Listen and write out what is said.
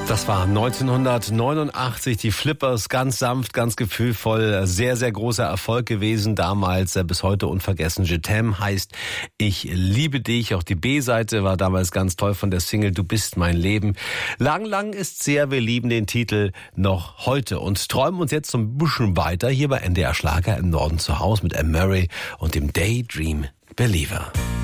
Das war 1989, die Flippers, ganz sanft, ganz gefühlvoll, sehr, sehr großer Erfolg gewesen damals, bis heute unvergessen. Je t'aime heißt Ich liebe dich, auch die B-Seite war damals ganz toll von der Single Du bist mein Leben. Lang, lang ist sehr, wir lieben den Titel noch heute und träumen uns jetzt so ein bisschen weiter hier bei NDR Schlager im Norden zu Hause mit Anne Murray und dem Daydream Believer.